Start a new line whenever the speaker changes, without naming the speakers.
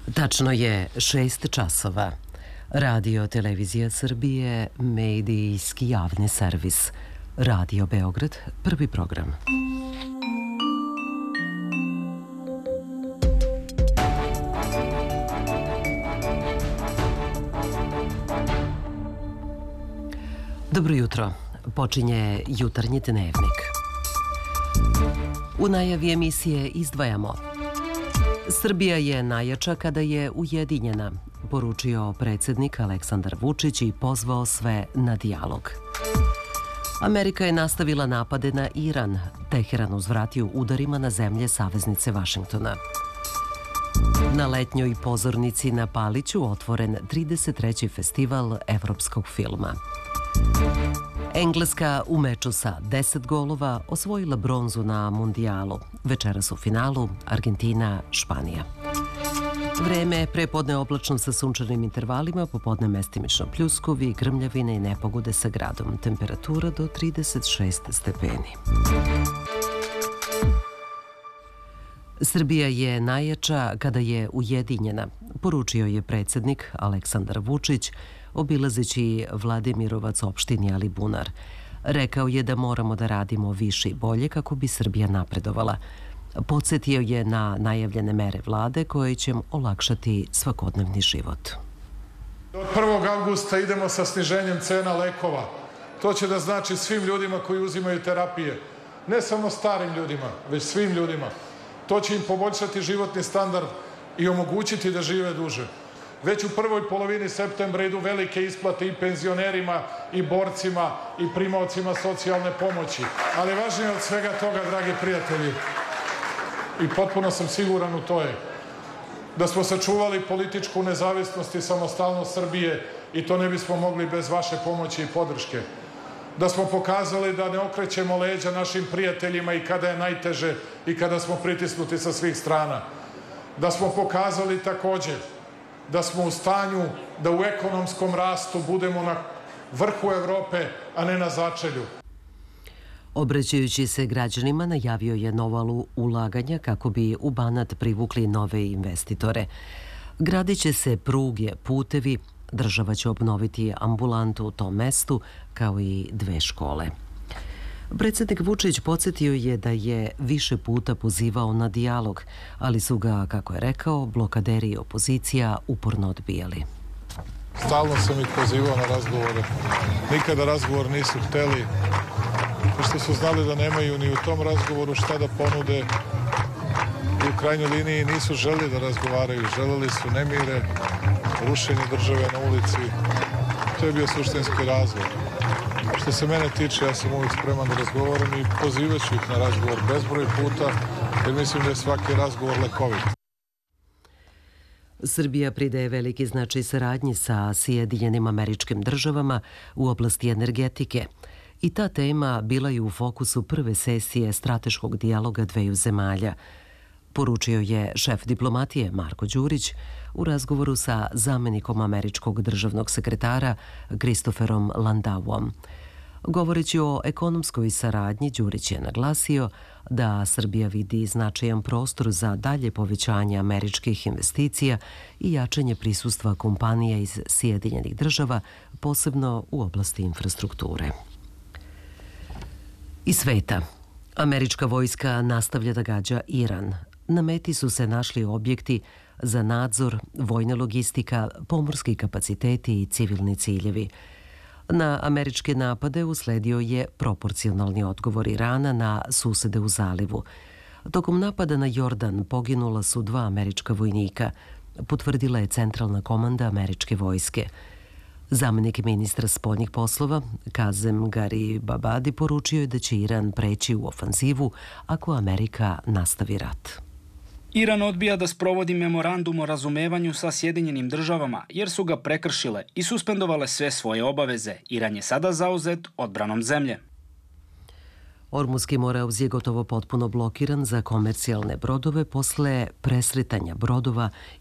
Tačno je 6 časova. Radio Televizija Srbije, medijski javni servis. Radio Beograd, prvi program. Dobro jutro. Počinje jutarnji dnevnik. U najavi emisije izdvajamo: Srbija je najjača kada je ujedinjena, poručio predsjednik Aleksandar Vučić i pozvao sve na dijalog. Amerika je nastavila napade na Iran, Teheran uzvratio udarima na zemlje saveznice Vašingtona. Na letnjoj pozornici na Paliću otvoren 33. festival evropskog filma. Engleska u meču sa 10 golova osvojila bronzu na mundijalu. Večeras u finalu Argentina-Španija. Vreme prepodne oblačno sa sunčanim intervalima, popodne mestimično pljuskovi, grmljavine i nepogode sa gradom. Temperatura do 36 stepeni. Srbija je najjača kada je ujedinjena, poručio je predsjednik Aleksandar Vučić, obilazeći Vladimirovac opštini Alibunar. Rekao je da moramo da radimo više i bolje kako bi Srbija napredovala. Podsjetio je na najavljene mere vlade koje će olakšati svakodnevni život.
Od 1. avgusta idemo sa sniženjem cena lekova. To će da znači svim ljudima koji uzimaju terapije. Ne samo starim ljudima, već svim ljudima. To će im poboljšati životni standard i omogućiti da žive duže. Već u prvoj polovini septembra idu velike isplate i penzionerima, i borcima, i primaocima socijalne pomoći. Ali važnije od svega toga, dragi prijatelji, i potpuno sam siguran u to je, da smo sačuvali političku nezavisnost i samostalnost Srbije i to ne bismo mogli bez vaše pomoći i podrške. Da smo pokazali da ne okrećemo leđa našim prijateljima i kada je najteže i kada smo pritisnuti sa svih strana. Da smo pokazali također da smo u stanju da u ekonomskom rastu budemo na vrhu Evrope, a ne na začelju.
Obraćajući se građanima, najavio je novalu ulaganja kako bi u Banat privukli nove investitore. Gradit će se pruge, putevi, država će obnoviti ambulantu u tom mestu, kao i 2 škole. Predsjednik Vučić podsjetio je da je više puta pozivao na dijalog, ali su ga, kako je rekao, blokaderi i opozicija uporno odbijali.
Stalno sam ih pozivao na razgovore. Nikada razgovor nisu hteli, pošto su znali da nemaju ni u tom razgovoru šta da ponude. I u krajnjoj liniji nisu želeli da razgovaraju. Želeli su nemire, rušenje države na ulici. To je bio suštinski razlog. Što se mene tiče, ja sam uvijek spreman da razgovaram i pozivat ću ih na razgovor bezbroj puta, jer mislim da je svaki razgovor lekovit.
Srbija pridaje veliki značaj saradnji sa Sjedinjenim Američkim Državama u oblasti energetike. I ta tema bila je u fokusu prve sesije strateškog dijaloga dveju zemalja, poručio je šef diplomatije Marko Đurić u razgovoru sa zamenikom američkog državnog sekretara Christopherom Landauom. Govoreći o ekonomskoj saradnji, Đurić je naglasio da Srbija vidi značajan prostor za dalje povećanje američkih investicija i jačanje prisustva kompanija iz Sjedinjenih Država, posebno u oblasti infrastrukture. Iz sveta. Američka vojska nastavlja da gađa Iran. Na meti su se našli objekti za nadzor, vojna logistika, pomorski kapaciteti i civilni ciljevi. Na američke napade usledio je proporcionalni odgovor Irana na susede u zalivu. Tokom napada na Jordan poginula su 2 američka vojnika, potvrdila je centralna komanda američke vojske. Zamenik ministra spoljnih poslova Kazem Garibabadi poručio je da će Iran preći u ofanzivu ako Amerika nastavi rat.
Iran odbija da sprovodi memorandum o razumevanju sa Sjedinjenim Državama jer su ga prekršile i suspendovale sve svoje obaveze. Iran je sada zauzet odbranom zemlje.
Ormuski morauz je gotovo potpuno blokiran za komercijalne brodove posle presretanja brodova